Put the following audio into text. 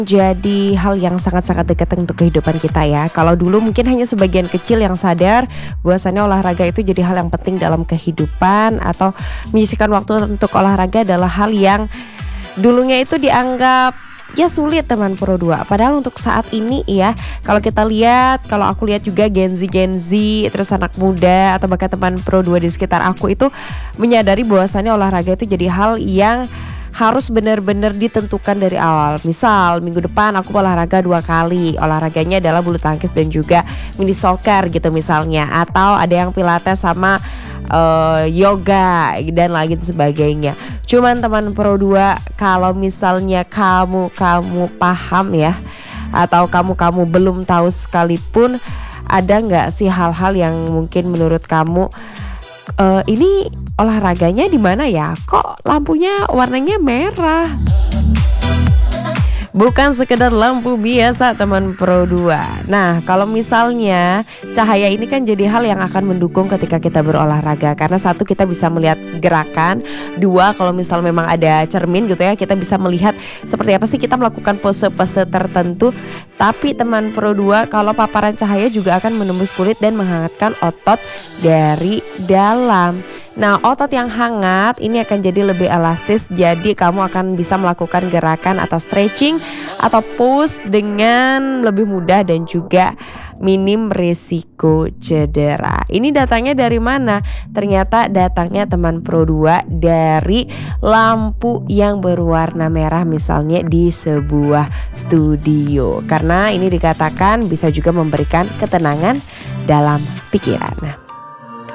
Jadi hal yang sangat-sangat dekat untuk kehidupan kita ya. Kalau dulu mungkin hanya sebagian kecil yang sadar bahwasannya olahraga itu jadi hal yang penting dalam kehidupan, atau menyisihkan waktu untuk olahraga adalah hal yang dulunya itu dianggap ya sulit teman Pro 2. Padahal untuk saat ini ya, kalau kita lihat, kalau aku lihat juga Gen Z, terus anak muda atau bahkan teman Pro 2 di sekitar aku itu menyadari bahwasannya olahraga itu jadi hal yang harus benar-benar ditentukan dari awal. Misal minggu depan aku olahraga 2 kali. Olahraganya adalah bulu tangkis dan juga mini soccer gitu misalnya. Atau ada yang pilates sama yoga dan lagi sebagainya. Cuman teman Pro 2, kalau misalnya kamu paham ya, atau kamu belum tahu sekalipun, ada nggak sih hal-hal yang mungkin menurut kamu ini olahraganya di mana ya? Kok lampunya warnanya merah? Bukan sekedar lampu biasa teman Pro 2. Nah, kalau misalnya cahaya ini kan jadi hal yang akan mendukung ketika kita berolahraga. Karena satu, kita bisa melihat gerakan. Dua, kalau misal memang ada cermin gitu ya, kita bisa melihat seperti apa sih kita melakukan pose-pose tertentu. Tapi teman Pro 2, kalau paparan cahaya juga akan menembus kulit dan menghangatkan otot dari dalam. Nah, otot yang hangat ini akan jadi lebih elastis. Jadi kamu akan bisa melakukan gerakan atau stretching atau push dengan lebih mudah dan juga minim risiko cedera. Ini datangnya dari mana? Ternyata datangnya teman Pro 2 dari lampu yang berwarna merah misalnya di sebuah studio. Karena ini dikatakan bisa juga memberikan ketenangan dalam pikiran.